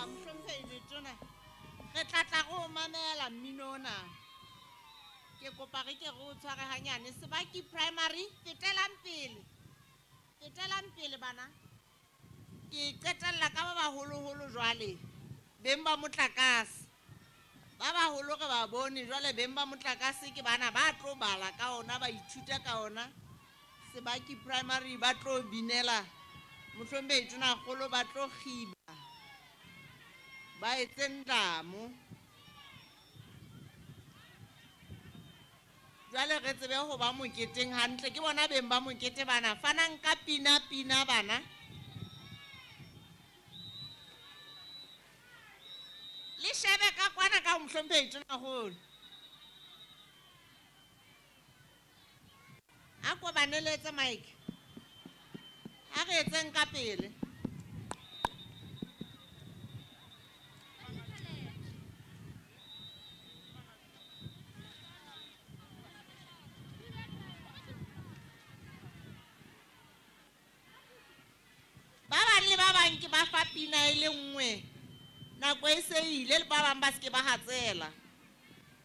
Mhlomphehi tjona re tla go mamela mmino ona ke kopa re ke go tshware hanyane Sebaki primary fetelang pele bana ke qetella ka ba baholo jwale beng ba motlakase ba baholo re ba bone jwale beng ba motlakase ke bana ba tlo bala ka ona ba ithuta ka ona Sebaki primary ba tlo binela Mhlomphehi tjona kgolo ba tlo khiba ba etse ntlamo jwale re tsebe ho ba moketeng hantle ke bona beng ba mokete bana fanang ka pina bana le shebe ka kwana ka Mhlomphehi tjona hole a ko ba neletse Mike a re etseng ka pele ba bang le ba bang ke ba fa pina e le nngwe nako e se ile le ba bang ba se ke ba hatsela